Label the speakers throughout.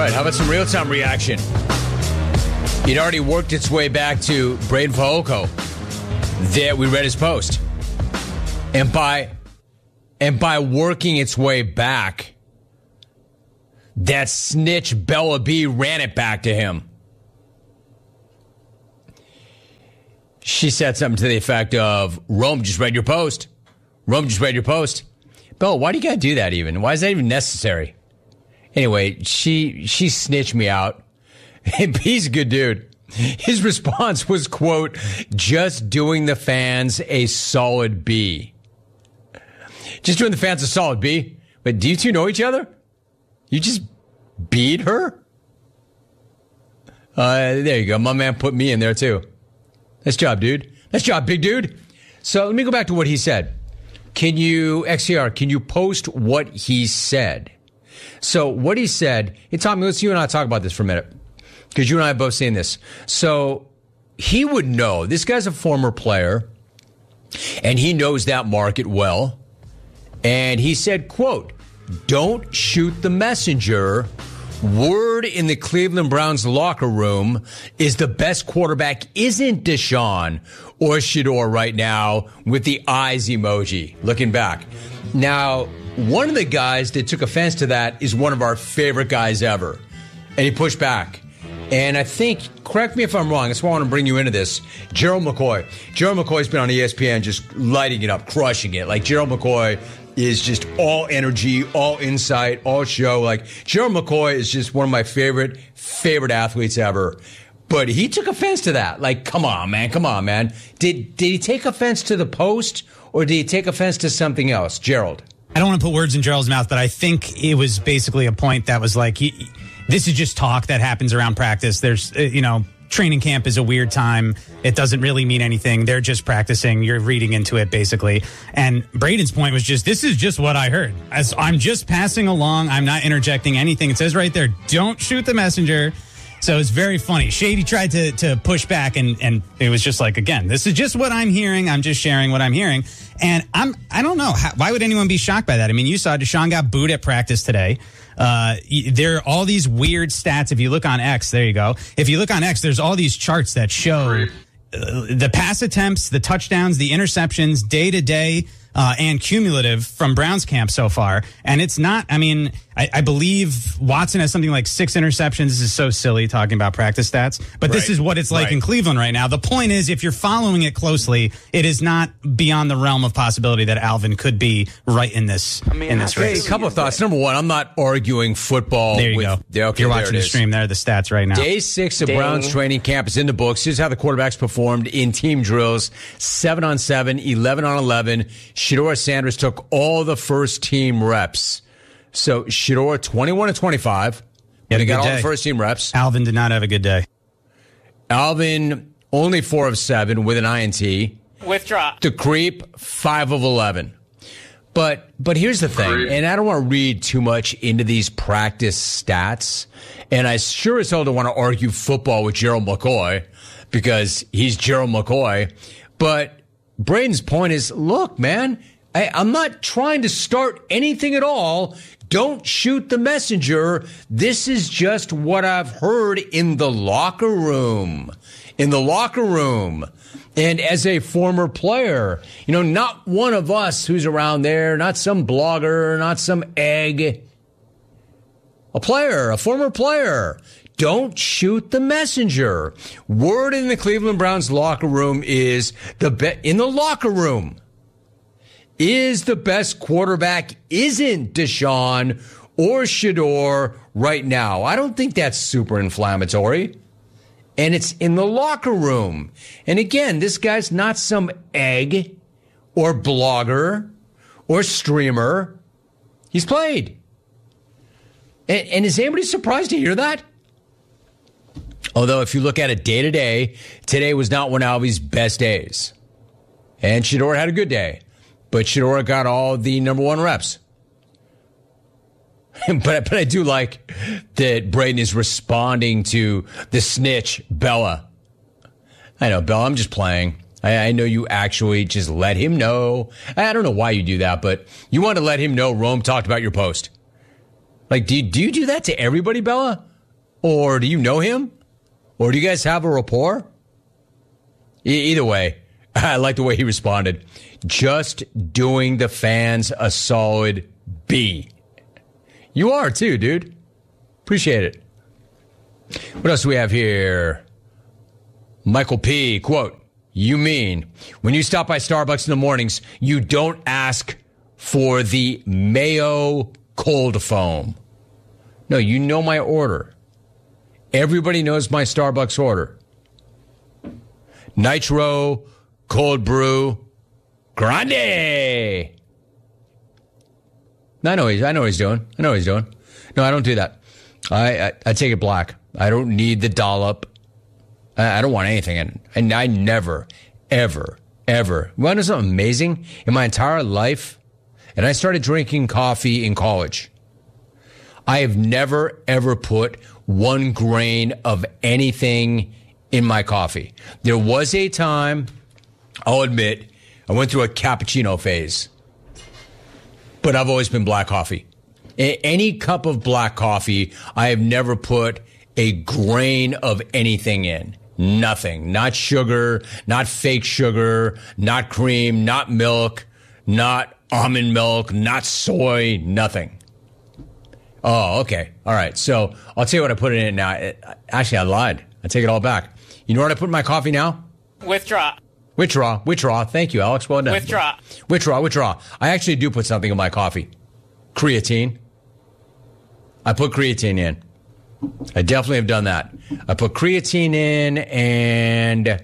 Speaker 1: right, how about some real-time reaction? It already worked its way back to Braden Fehoko. There, we read his post. And by working its way back, that snitch Bella B ran it back to him. She said something to the effect of, Rome just read your post. Rome just read your post. Bella, why do you gotta do that even? Why is that even necessary? Anyway, she snitched me out. He's a good dude. His response was, quote, just doing the fans a solid B. Just doing the fans a solid B? But do you two know each other? You just beat her? There you go. My man put me in there too. Nice job, dude. Nice job, big dude. So let me go back to what he said. Can you, XCR, can you post what he said? So what he said, hey, Tommy, let's you and I talk about this for a minute. Because you and I have both seen this. So he would know. This guy's a former player, and he knows that market well. And he said, quote, don't shoot the messenger. Word in the Cleveland Browns locker room is the best quarterback isn't Deshaun or Shedeur right now with the eyes emoji looking back. Now, one of the guys that took offense to that is one of our favorite guys ever. And he pushed back. And I think, correct me if I'm wrong, that's why I want to bring you into this, Gerald McCoy. Gerald McCoy's been on ESPN just lighting it up, crushing it. Like, Gerald McCoy is just all energy, all insight, all show. Like, Gerald McCoy is just one of my favorite athletes ever. But he took offense to that. Like, come on, man. Did he take offense to the post, or did he take offense to something else? Gerald.
Speaker 2: I don't want to put words in Gerald's mouth, but I think it was basically a point that was like, this is just talk that happens around practice. There's, training camp is a weird time. It doesn't really mean anything. They're just practicing. You're reading into it, basically. And Braden's point was just, this is just what I heard. As I'm just passing along. I'm not interjecting anything. It says right there, don't shoot the messenger. So it's very funny. Shady tried to push back, and it was just like, again, this is just what I'm hearing. I'm just sharing what I'm hearing. And I don't know. Why would anyone be shocked by that? I mean, you saw Deshaun got booed at practice today. There are all these weird stats. If you look on X, there you go. If you look on X, there's all these charts that show the pass attempts, the touchdowns, the interceptions, day to day, and cumulative from Browns camp so far. And it's not, I believe Watson has something like 6 interceptions. This is so silly talking about practice stats, but this is what it's like in Cleveland right now. The point is, if you're following it closely, it is not beyond the realm of possibility that Alvin could be right in this race.
Speaker 1: A couple of thoughts. Number one, I'm not arguing football.
Speaker 2: There you go. Okay, you're watching the stream there, the stats right now.
Speaker 1: Day 6 of Browns training camp is in the books. Here's how the quarterbacks performed in team drills. 7-on-7, 11-on-11. Shedeur Sanders took all the first team reps. So Shedeur 21-25.
Speaker 2: He
Speaker 1: got all the first team reps.
Speaker 2: Alvin did not have a good day.
Speaker 1: Alvin only 4 of 7 with an INT.
Speaker 3: Withdraw.
Speaker 1: The Creep 5 of 11. But here's the thing, and I don't want to read too much into these practice stats, and I sure as hell don't want to argue football with Gerald McCoy because he's Gerald McCoy. But Braden's point is, look, man, I'm not trying to start anything at all. Don't shoot the messenger. This is just what I've heard in the locker room. In the locker room. And as a former player, not one of us who's around there, not some blogger, not some egg. A player, a former player. Don't shoot the messenger. Word in the Cleveland Browns locker room is in the locker room is the best quarterback isn't Deshaun or Shedeur right now. I don't think that's super inflammatory. And it's in the locker room. And again, this guy's not some egg or blogger or streamer. He's played. And is anybody surprised to hear that? Although if you look at it day to day, today was not one of Alvy's best days. And Shedeur had a good day. But Shedeur got all the number 1 reps. But I do like that Braden is responding to the snitch, Bella. I know, Bella, I'm just playing. I know you actually just let him know. I don't know why you do that, but you want to let him know Rome talked about your post. Like, do you do that to everybody, Bella? Or do you know him? Or do you guys have a rapport? Either way, I like the way he responded. Just doing the fans a solid B. You are too, dude. Appreciate it. What else do we have here? Michael P. Quote, you mean when you stop by Starbucks in the mornings, you don't ask for the mayo cold foam. No, you know my order. Everybody knows my Starbucks order. Nitro, cold brew, grande. I know what he's doing. No, I don't do that. I take it black. I don't need the dollop. I don't want anything in it. And I never, ever, ever. You want to know something amazing? In my entire life, and I started drinking coffee in college, I have never, ever put 1 grain of anything in my coffee. There was a time, I'll admit, I went through a cappuccino phase. But I've always been black coffee. Any cup of black coffee, I have never put a grain of anything in. Nothing. Not sugar, not fake sugar, not cream, not milk, not almond milk, not soy, nothing. Oh, okay. All right. So I'll tell you what I put in it now. Actually, I lied. I take it all back. You know what I put in my coffee now?
Speaker 3: Withdraw.
Speaker 1: Thank you, Alex. Well done. Withdraw. I actually do put something in my coffee. Creatine. I put creatine in. I definitely have done that. I put creatine in and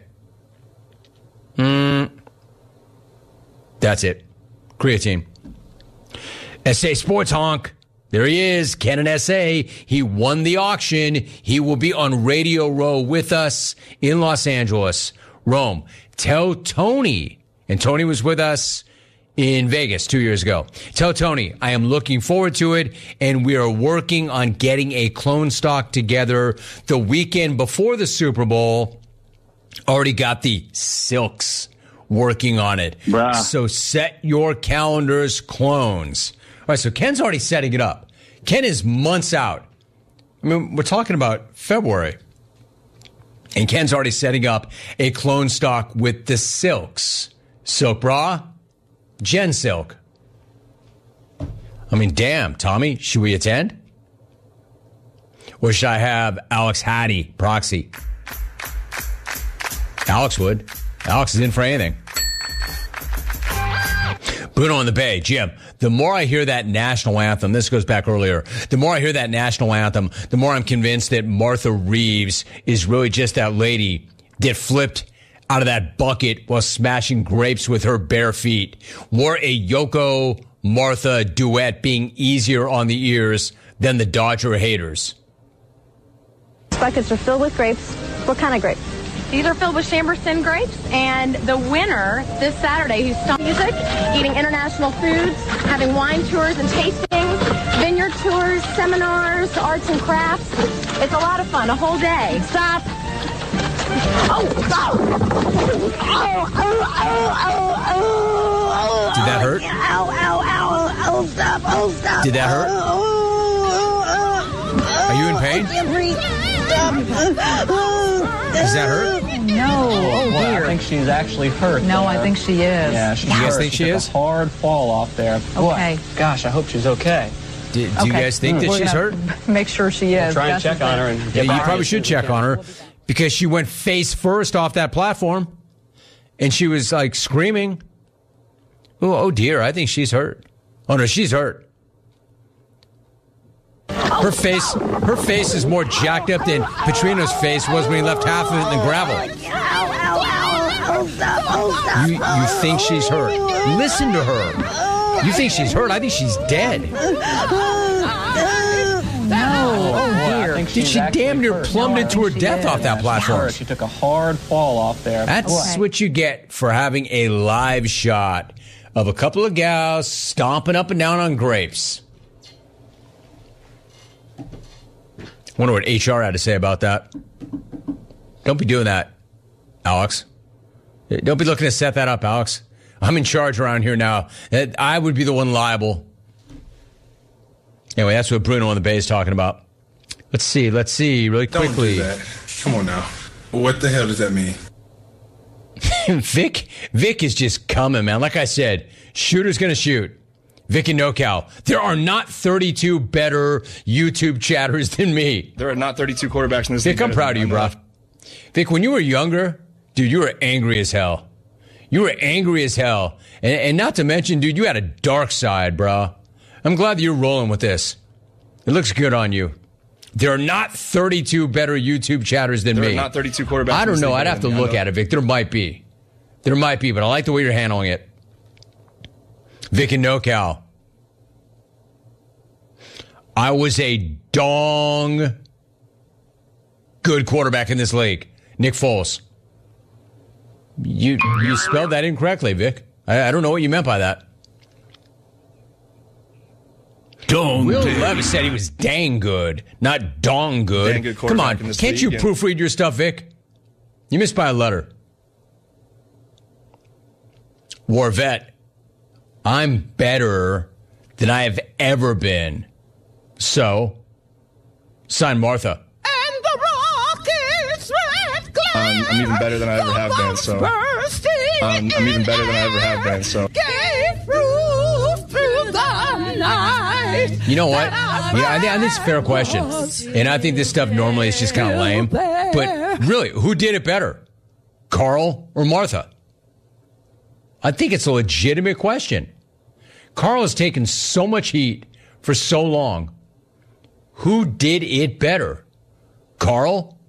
Speaker 1: that's it. Creatine. SA Sports Honk. There he is, Ken and SA. He won the auction. He will be on Radio Row with us in Los Angeles. Rome. Tell Tony, and Tony was with us in Vegas 2 years ago. Tell Tony, I am looking forward to it, and we are working on getting a clone stock together the weekend before the Super Bowl. Already got the Silks working on it.
Speaker 4: Bruh.
Speaker 1: So set your calendars, clones. All right, so Ken's already setting it up. Ken is months out. I mean, we're talking about February. And Ken's already setting up a clone stock with the Silks. Silk Bra, Gen Silk. I mean, damn, Tommy, should we attend? Or should I have Alex Hattie proxy? Alex would. Alex is in for anything. Bruno on the Bay, Jim, the more I hear that national anthem, this goes back earlier, the more I hear that national anthem, the more I'm convinced that Martha Reeves is really just that lady that flipped out of that bucket while smashing grapes with her bare feet. More a Yoko Martha duet being easier on the ears than the Dodger haters.
Speaker 5: Buckets are filled with grapes. What kind of grapes?
Speaker 6: These are filled with Chamberson grapes, and the winner this Saturday, who's studying music, eating international foods, having wine tours and tastings, vineyard tours, seminars, arts and crafts. It's a lot of fun, a whole day. Stop. Oh, stop.
Speaker 1: Did that hurt?
Speaker 5: Ow, stop, stop.
Speaker 1: Did that hurt? Are you in pain?
Speaker 5: I can't breathe.
Speaker 1: Does that hurt?
Speaker 7: No.
Speaker 4: Oh, boy,
Speaker 7: dear.
Speaker 4: I think she's actually hurt.
Speaker 7: No,
Speaker 4: there.
Speaker 7: I think she is.
Speaker 4: Yeah, she's
Speaker 1: You guys
Speaker 4: hurt.
Speaker 1: think she
Speaker 4: took
Speaker 1: is?
Speaker 4: A hard fall off there.
Speaker 7: Okay.
Speaker 4: Boy, gosh, I hope she's okay.
Speaker 1: Do you guys think that
Speaker 7: We're
Speaker 1: she's
Speaker 7: gonna
Speaker 1: hurt?
Speaker 7: Make sure she is.
Speaker 4: Try and
Speaker 7: Gus
Speaker 4: check on her. And
Speaker 1: Yeah,
Speaker 4: get
Speaker 1: you
Speaker 4: back
Speaker 1: probably
Speaker 4: as soon
Speaker 1: should
Speaker 4: as we
Speaker 1: check
Speaker 4: can.
Speaker 1: on her because she went face first off that platform and she was like screaming. Oh dear, I think she's hurt. Oh no, she's hurt. Her face is more jacked up than Petrino's face was when he left half of it in the gravel. You think she's hurt? Listen to her. You think she's hurt? I think she's dead.
Speaker 4: I think
Speaker 1: Did
Speaker 4: she's
Speaker 1: she
Speaker 4: actually
Speaker 1: damn near
Speaker 4: hurt.
Speaker 1: plummeted to her death off that platform?
Speaker 4: She took a hard fall off there.
Speaker 1: That's what you get for having a live shot of a couple of gals stomping up and down on grapes. Wonder what HR had to say about that. Don't be doing that, Alex. Don't be looking to set that up, Alex. I'm in charge around here now. I would be the one liable. Anyway, that's what Bruno on the Bay is talking about. Let's see, really quickly.
Speaker 3: Don't do that. Come on now. What the hell does that mean?
Speaker 1: Vic is just coming, man. Like I said, shooter's going to shoot. Vic and NoCal. There are not 32 better YouTube chatters than me.
Speaker 7: There are not 32 quarterbacks in this league.
Speaker 1: Vic, I'm proud of you, bro. Vic, when you were younger, dude, you were angry as hell. You were angry as hell. And not to mention, dude, you had a dark side, bro. I'm glad that you're rolling with this. It looks good on you. There are not 32 better YouTube chatters than me.
Speaker 7: There are not 32 quarterbacks.
Speaker 1: I don't know. I'd have to look at it, Vic. There might be, but I like the way you're handling it. Vic and NoCal. I was a dong good quarterback in this league. Nick Foles. You spelled that incorrectly, Vic. I don't know what you meant by that. Will Levis said he was dang good, not dong good.
Speaker 7: Dang good
Speaker 1: Come on,
Speaker 7: in this
Speaker 1: can't you
Speaker 7: league,
Speaker 1: proofread your stuff, Vic? You missed by a letter. Warvet, I'm better than I have ever been. So, sign Martha.
Speaker 8: And the Rockets red glare.
Speaker 7: I'm even better than I ever have been, so. I'm even better than I ever have been, so.
Speaker 8: Gave proof through the night.
Speaker 1: You know what? Yeah, I think it's a fair question. And I think this stuff normally is just kind of lame. But really, who did it better? Carl or Martha? I think it's a legitimate question. Carl has taken so much heat for so long. Who did it better? Carl